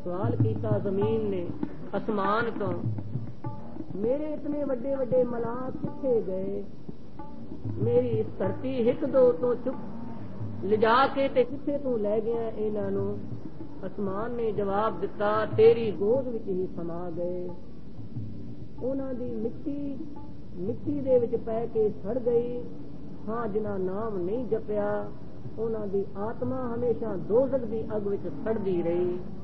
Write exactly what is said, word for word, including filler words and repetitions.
सवाल किया जमीन ने आसमान तो, मेरे इतने वड्डे वड्डे मलाह किथे गए, मेरी इस धरती हिक दो तो चुप लिजा के ते किथे तू लै गया इन्हां नूं। आसमान ने जवाब दिता, तेरी गोद विच ही समा गए। उन्हां दी मिट्टी मिट्टी दे विच पै के सड़ गई। हाँ, जिन्हां नाम नहीं जपिया उन्हां दी आत्मा हमेशा दोज़ख दी अग विच सड़दी रही।